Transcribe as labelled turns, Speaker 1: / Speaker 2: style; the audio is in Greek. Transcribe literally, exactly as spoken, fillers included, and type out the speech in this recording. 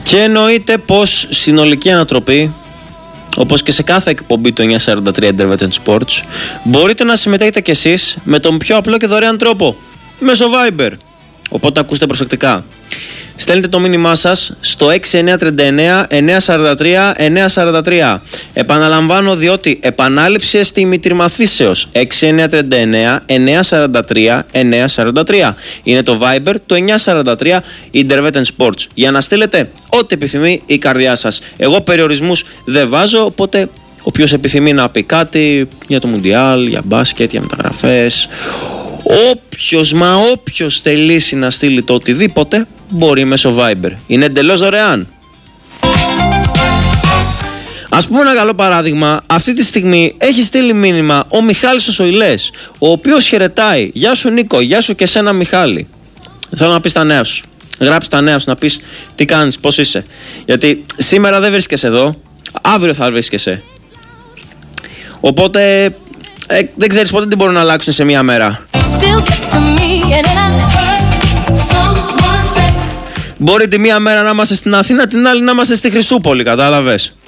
Speaker 1: Και εννοείται πως συνολική ανατροπή, όπως και σε κάθε εκπομπή του εννιακόσια σαράντα τρία Intermittent Sports, μπορείτε να συμμετέχετε κι εσείς με τον πιο απλό και δωρεάν τρόπο, μέσω Viber. Οπότε ακούστε προσεκτικά. Στέλνετε το μήνυμά σας στο έξι εννιά τρία εννιά εννιά τέσσερα τρία εννιά τέσσερα τρία. Επαναλαμβάνω, διότι επανάληψη αισθημητρημαθήσεως. έξι εννιά τρία εννιά εννιά τέσσερα τρία εννιά τέσσερα τρία είναι το Viber του εννιακόσια σαράντα τρία Intermittent Sports, για να στείλετε ό,τι επιθυμεί η καρδιά σας. Εγώ περιορισμούς δεν βάζω, οπότε όποιος επιθυμεί να πει κάτι για το Μουντιάλ, για μπάσκετ, για μεταγραφές, όποιος μα όποιος θελήσει να στείλει το οτιδήποτε, μπορεί μέσω Viber. Είναι εντελώς δωρεάν. Ας πούμε ένα καλό παράδειγμα. Αυτή τη στιγμή έχει στείλει μήνυμα ο Μιχάλης ο Σοηλές, ο οποίος χαιρετάει. Γεια σου Νίκο, γεια σου και σένα Μιχάλη. Θέλω να πεις τα νέα σου. Γράψει τα νέα σου, να πεις τι κάνεις, πώς είσαι. Γιατί σήμερα δεν βρίσκεσαι εδώ, αύριο θα βρίσκεσαι. Οπότε ε, δεν ξέρεις πότε τι μπορούν να αλλάξουν σε μία μέρα. Μπορεί τη μία μέρα να είμαστε στην Αθήνα, την άλλη να είμαστε στη Χρυσούπολη, κατάλαβες.